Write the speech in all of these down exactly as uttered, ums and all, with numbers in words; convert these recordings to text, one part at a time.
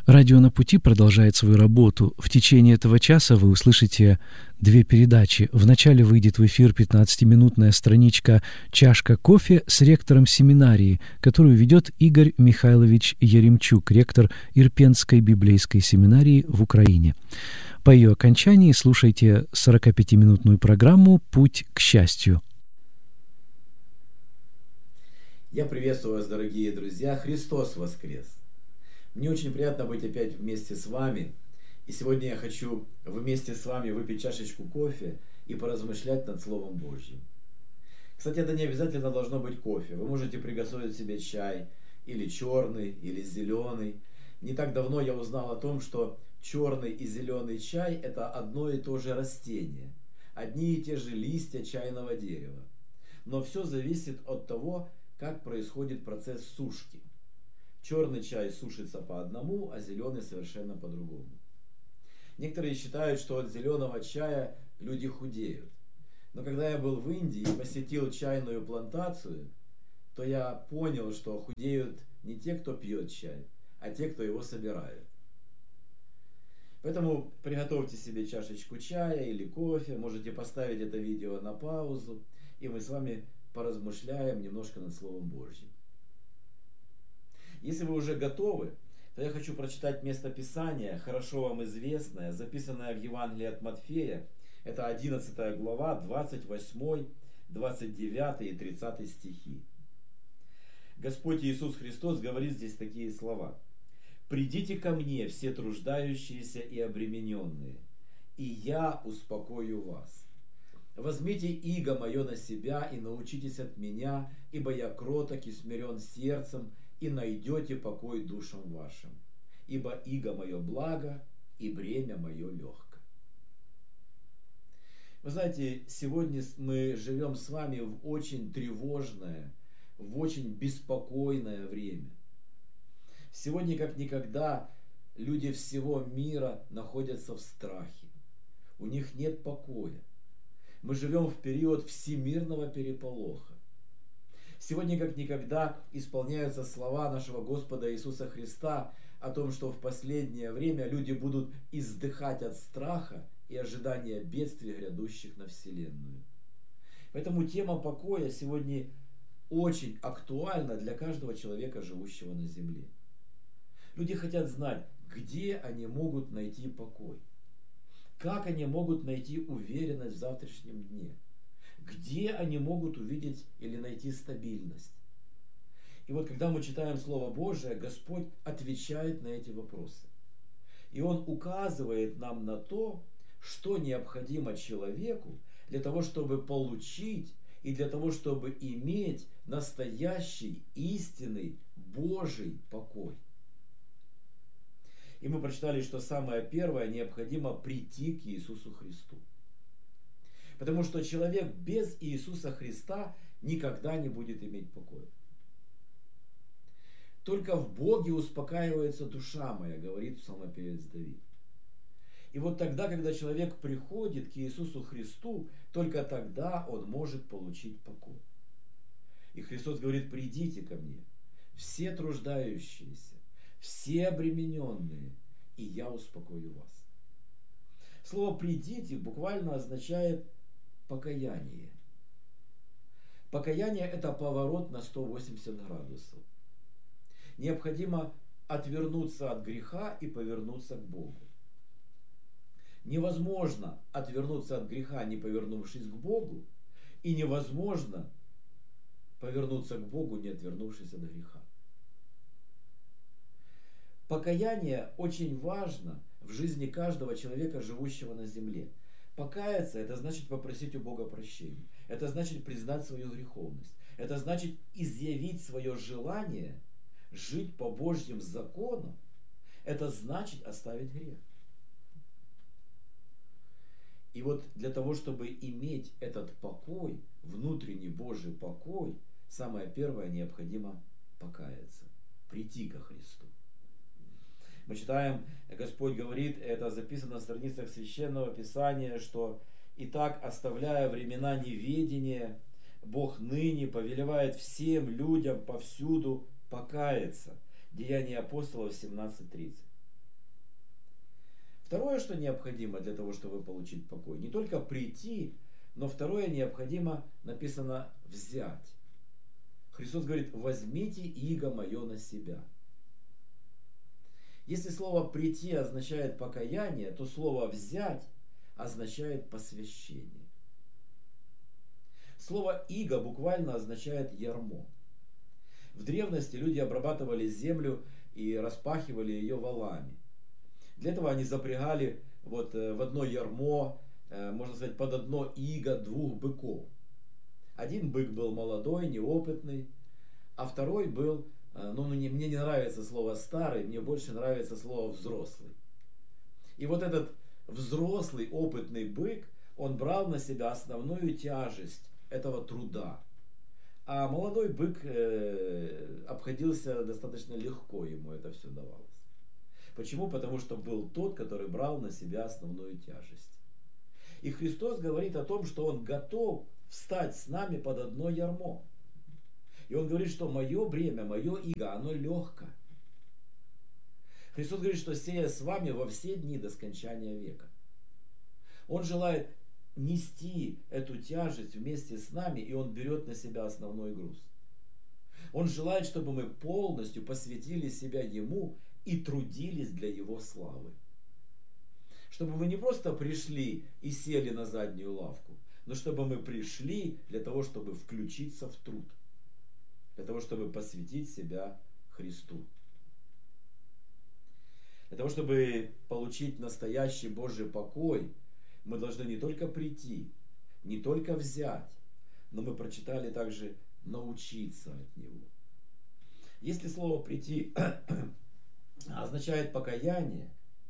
Радио «На пути» продолжает свою работу. В течение этого часа вы услышите две передачи. Вначале выйдет в эфир пятнадцатиминутная страничка «Чашка кофе» с ректором семинарии, которую ведет Игорь Михайлович Яремчук, ректор Ирпенской библейской семинарии в Украине. По ее окончании слушайте сорокапятиминутную программу «Путь к счастью». Я приветствую вас, дорогие друзья. Христос воскрес! Мне очень приятно быть опять вместе с вами. И сегодня я хочу вместе с вами выпить чашечку кофе и поразмышлять над Словом Божьим. Кстати, это не обязательно должно быть кофе. Вы можете приготовить себе чай, или черный, или зеленый. Не так давно я узнал о том, что черный и зеленый чай – это одно и то же растение. Одни и те же листья чайного дерева. Но все зависит от того, как происходит процесс сушки. Черный чай сушится по одному, а зеленый совершенно по-другому. Некоторые считают, что от зеленого чая люди худеют. Но когда я был в Индии и посетил чайную плантацию, то я понял, что худеют не те, кто пьет чай, а те, кто его собирает. Поэтому приготовьте себе чашечку чая или кофе, можете поставить это видео на паузу, и мы с вами поразмышляем немножко над Словом Божьим. Если вы уже готовы, то я хочу прочитать местописание, хорошо вам известное, записанное в Евангелии от Матфея. Это одиннадцатая глава, двадцать восьмой, двадцать девятый и тридцатый стихи. Господь Иисус Христос говорит здесь такие слова. «Придите ко мне, все труждающиеся и обремененные, и я успокою вас. Возьмите иго мое на себя и научитесь от меня, ибо я кроток и смирен сердцем, и найдете покой душам вашим. Ибо иго мое благо, и бремя мое легко». Вы знаете, сегодня мы живем с вами в очень тревожное, в очень беспокойное время. Сегодня, как никогда, люди всего мира находятся в страхе. У них нет покоя. Мы живем в период всемирного переполоха. Сегодня, как никогда, исполняются слова нашего Господа Иисуса Христа о том, что в последнее время люди будут издыхать от страха и ожидания бедствий, грядущих на Вселенную. Поэтому тема покоя сегодня очень актуальна для каждого человека, живущего на земле. Люди хотят знать, где они могут найти покой, как они могут найти уверенность в завтрашнем дне, где они могут увидеть или найти стабильность. И вот когда мы читаем Слово Божие, Господь отвечает на эти вопросы. И Он указывает нам на то, что необходимо человеку для того, чтобы получить и для того, чтобы иметь настоящий, истинный, Божий покой. И мы прочитали, что самое первое, необходимо прийти к Иисусу Христу. Потому что человек без Иисуса Христа никогда не будет иметь покоя. Только в Боге успокаивается душа моя, говорит псалмопевец Давид. И вот тогда, когда человек приходит к Иисусу Христу, только тогда он может получить покой. И Христос говорит: придите ко мне, все труждающиеся, все обремененные, и я успокою вас. Слово «придите» буквально означает покаяние. Покаяние – это поворот на сто восемьдесят градусов. Необходимо отвернуться от греха и повернуться к Богу. Невозможно отвернуться от греха, не повернувшись к Богу, и невозможно повернуться к Богу, не отвернувшись от греха. Покаяние очень важно в жизни каждого человека, живущего на земле. Покаяться – это значит попросить у Бога прощения. Это значит признать свою греховность. Это значит изъявить свое желание жить по Божьим законам. Это значит оставить грех. И вот для того, чтобы иметь этот покой, внутренний Божий покой, самое первое, необходимо покаяться, прийти ко Христу. Мы читаем, Господь говорит, это записано на страницах Священного Писания, что «Итак, оставляя времена неведения, Бог ныне повелевает всем людям повсюду покаяться». Деяния апостолов семнадцать тридцать. Второе, что необходимо для того, чтобы получить покой, не только прийти, но второе необходимо, написано, взять. Христос говорит: возьмите иго мое на себя. Если слово прийти означает покаяние, то слово взять означает посвящение. Слово иго буквально означает ярмо. В древности люди обрабатывали землю и распахивали ее валами. Для этого они запрягали вот в одно ярмо, можно сказать, под одно иго двух быков. Один бык был молодой, неопытный, а второй был, ну мне, мне не нравится слово старый, мне больше нравится слово взрослый. И вот этот взрослый, опытный бык, он брал на себя основную тяжесть этого труда. А молодой бык э, обходился достаточно легко, ему это все давалось. Почему? Потому что был тот, который брал на себя основную тяжесть. И Христос говорит о том, что Он готов встать с нами под одно ярмо. И Он говорит, что мое бремя, мое иго, оно легко. Христос говорит, что сея с вами во все дни до скончания века. Он желает нести эту тяжесть вместе с нами, и Он берет на себя основной груз. Он желает, чтобы мы полностью посвятили себя Ему и трудились для Его славы. Чтобы мы не просто пришли и сели на заднюю лавку, но чтобы мы пришли для того, чтобы включиться в труд. Для того, чтобы посвятить себя Христу. Для того, чтобы получить настоящий Божий покой, мы должны не только прийти, не только взять, но мы прочитали также научиться от Него. Если слово «прийти» означает покаяние,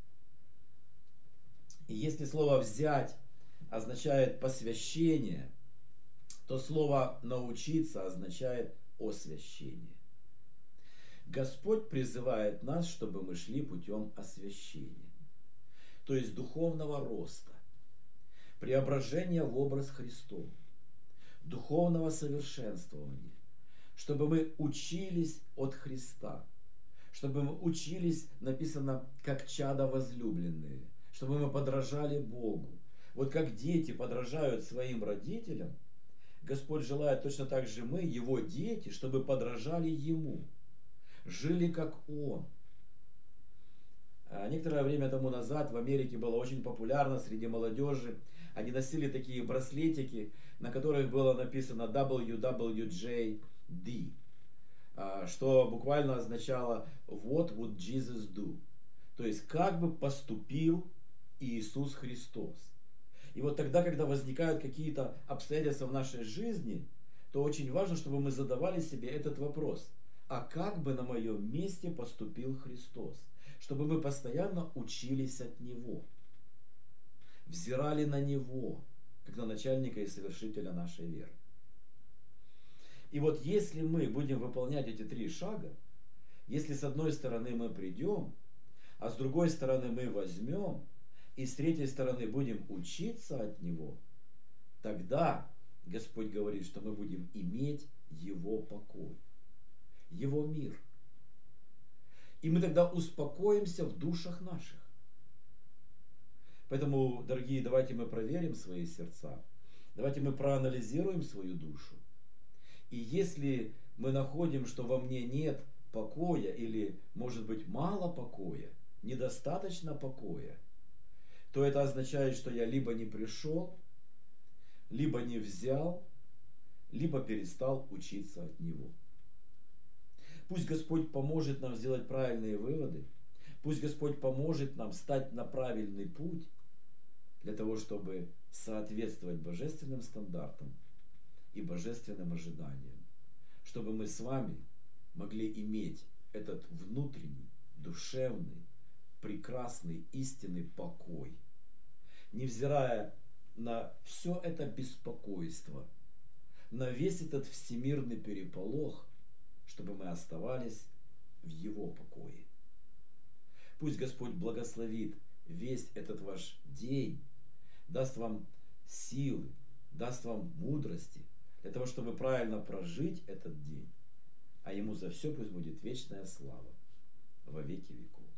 и если слово «взять» означает посвящение, то слово «научиться» означает освящение. Господь призывает нас, чтобы мы шли путем освящения, то есть духовного роста, преображения в образ Христов, духовного совершенствования, чтобы мы учились от Христа, чтобы мы учились, написано, как чада возлюбленные, чтобы мы подражали Богу. Вот как дети подражают своим родителям, Господь желает точно так же мы, Его дети, чтобы подражали Ему, жили как Он. Некоторое время тому назад в Америке было очень популярно среди молодежи. Они носили такие браслетики, на которых было написано дабл ю дабл ю джей ди, что буквально означало «What would Jesus do?», то есть «Как бы поступил Иисус Христос?». И вот тогда, когда возникают какие-то обстоятельства в нашей жизни, то очень важно, чтобы мы задавали себе этот вопрос: а как бы на моем месте поступил Христос? Чтобы мы постоянно учились от Него, взирали на Него, как на начальника и совершителя нашей веры. И вот если мы будем выполнять эти три шага, если с одной стороны мы придем, а с другой стороны мы возьмем, и с третьей стороны будем учиться от Него, тогда Господь говорит, что мы будем иметь Его покой, Его мир. И мы тогда успокоимся в душах наших. Поэтому, дорогие, давайте мы проверим свои сердца, давайте мы проанализируем свою душу. И если мы находим, что во мне нет покоя или, может быть, мало покоя, недостаточно покоя, то это означает, что я либо не пришел, либо не взял, либо перестал учиться от Него. Пусть Господь поможет нам сделать правильные выводы, пусть Господь поможет нам встать на правильный путь для того, чтобы соответствовать божественным стандартам и божественным ожиданиям, чтобы мы с вами могли иметь этот внутренний, душевный, прекрасный, истинный покой, невзирая на все это беспокойство, на весь этот всемирный переполох, чтобы мы оставались в Его покое. Пусть Господь благословит весь этот ваш день, даст вам силы, даст вам мудрости для того, чтобы правильно прожить этот день, а Ему за все пусть будет вечная слава во веки веков.